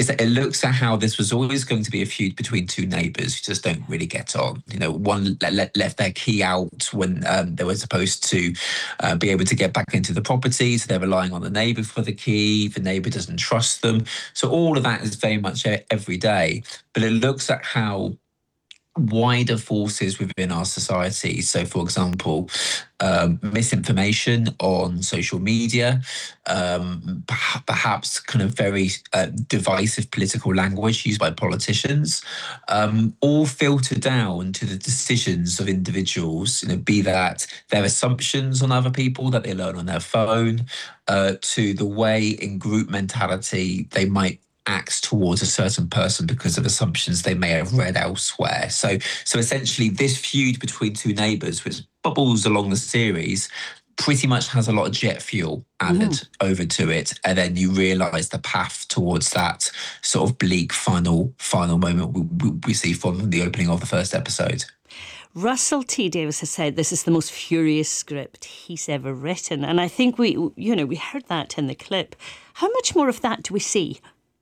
is that it looks at how this was always going to be a feud between two neighbours who just don't really get on. One left their key out when they were supposed to be able to get back into the property, so they're relying on the neighbour for the key. The neighbour doesn't trust them. So all of that is very much every day. But it looks at how wider forces within our society. So, for example, misinformation on social media, perhaps kind of very divisive political language used by politicians, all filter down to the decisions of individuals, be that their assumptions on other people that they learn on their phone, to the way in group mentality they might acts towards a certain person because of assumptions they may have read elsewhere. So essentially, this feud between two neighbours, which bubbles along the series, pretty much has a lot of jet fuel added over to it, and then you realise the path towards that sort of bleak final moment we see from the opening of the first episode. Russell T Davies has said this is the most furious script he's ever written, and I think we heard that in the clip. How much more of that do we see?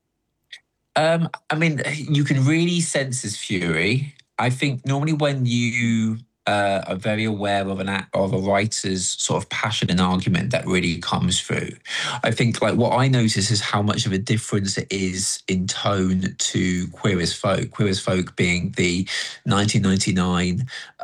I mean, you can really sense his fury. I think normally when you are very aware of a writer's sort of passion and argument, that really comes through. I think like what I notice is how much of a difference it is in tone to Queer as Folk. Queer as Folk being the 1999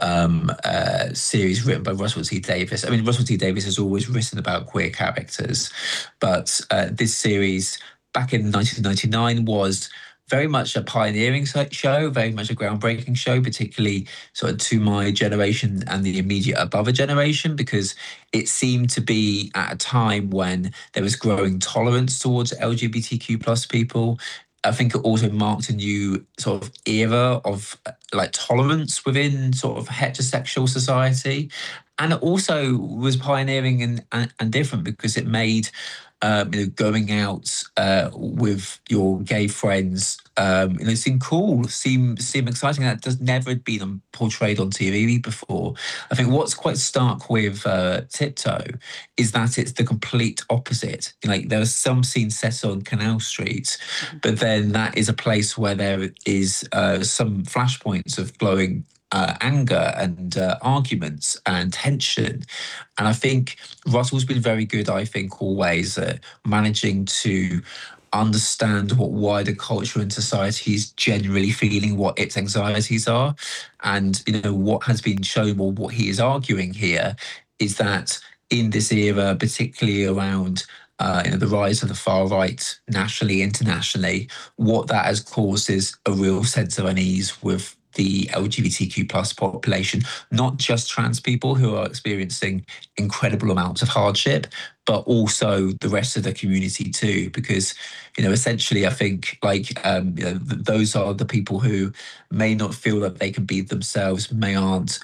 series written by Russell T Davies. I mean, Russell T Davies has always written about queer characters, but this series back in 1999 was very much a pioneering show, very much a groundbreaking show, particularly sort of to my generation and the immediate above a generation, because it seemed to be at a time when there was growing tolerance towards LGBTQ plus people. I think it also marked a new sort of era of like tolerance within sort of heterosexual society. And it also was pioneering and different because it made going out with your gay friends, seem cool, seem exciting. That does never had been portrayed on TV before. I think what's quite stark with Tiptoe is that it's the complete opposite. Like there are some scenes set on Canal Street, but then that is a place where there is some flashpoints of glowing anger and arguments and tension. And I think Russell's been very good, I think, always at managing to understand what wider culture and society is generally feeling, what its anxieties are. And, what has been shown, or what he is arguing here, is that in this era, particularly around the rise of the far right nationally, internationally, what that has caused is a real sense of unease with the LGBTQ plus population, not just trans people who are experiencing incredible amounts of hardship, but also the rest of the community too. Because, essentially, I think those are the people who may not feel that they can be themselves, may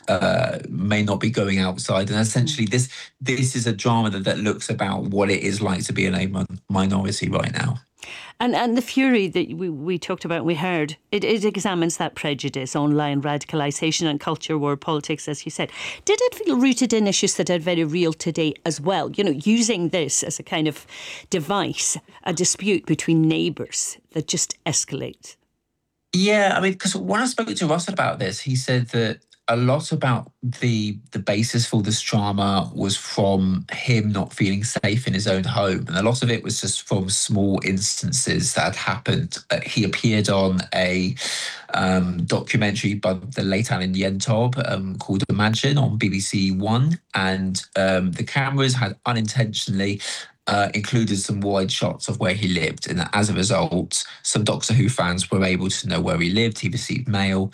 not be going outside. And essentially, this is a drama that looks about what it is like to be in a minority right now. And the fury that we talked about, we heard, it examines that prejudice, online radicalisation and culture war politics, as you said. Did it feel rooted in issues that are very real today as well? Using this as a kind of device, a dispute between neighbours that just escalate. Yeah, I mean, because when I spoke to Russell about this, he said that a lot about the basis for this drama was from him not feeling safe in his own home. And a lot of it was just from small instances that had happened. He appeared on a documentary by the late Alan Yentob called Imagine on BBC One. And the cameras had unintentionally included some wide shots of where he lived. And as a result, some Doctor Who fans were able to know where he lived. He received mail.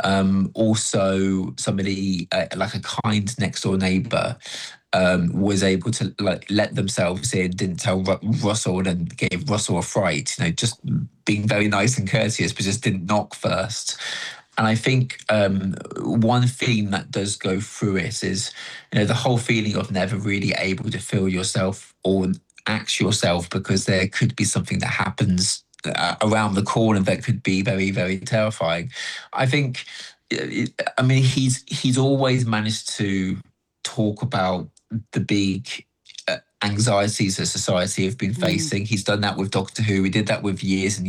Also, somebody, like a kind next door neighbour, was able to let themselves in, didn't tell Russell, and gave Russell a fright, just being very nice and courteous, but just didn't knock first. And I think one theme that does go through it is, the whole feeling of never really able to feel yourself or act yourself, because there could be something that happens around the corner that could be very, very terrifying. I think, he's always managed to talk about the big anxieties that society have been facing. He's done that with Doctor Who. He did that with Years and